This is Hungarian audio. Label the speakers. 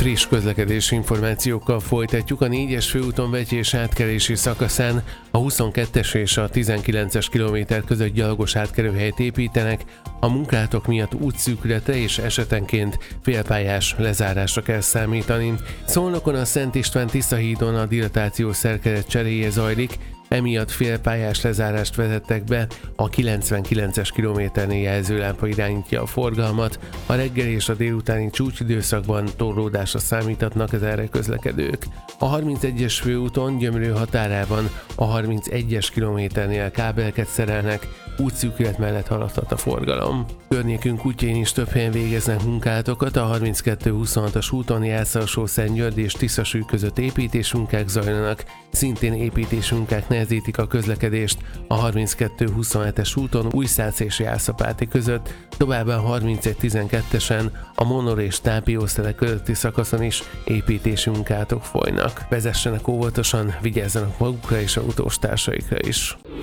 Speaker 1: Friss közlekedési információkkal folytatjuk. A 4-es főúton Vetyés átkelési szakaszán a 22-es és a 19-es kilométer között gyalogos átkelőhelyet építenek, a munkálatok miatt útszűkületre és esetenként félpályás lezárásra kell számítani. Szolnokon a Szent István-Tisza hídon a dilatációs szerkezet cseréje zajlik, emiatt félpályás lezárást vezettek be, a 99-es kilométernél jelzőlámpa irányítja a forgalmat, a reggeli és a délutáni csúcsidőszakban torlódásra számíthatnak az erre közlekedők. A 31-es főúton Gyömrő határában a 31-es kilométernél kábeleket szerelnek, útszűkület mellett haladhat a forgalom. Környékünk útjain is több helyen végeznek munkálatokat, a 32-26-as úton Jászalsó-Szentgyörgy és Tiszasúly között építésmunkák zajlanak, szintén építésmunkák nehezítik a közlekedést a 32-27-es úton Újszác és Jászapáti között, továbbá a 31-12-esen a Monor és Tápiósztele közötti szakaszon is építési munkálatok folynak. Vezessenek óvatosan, vigyázzanak magukra és autóstársaikra is.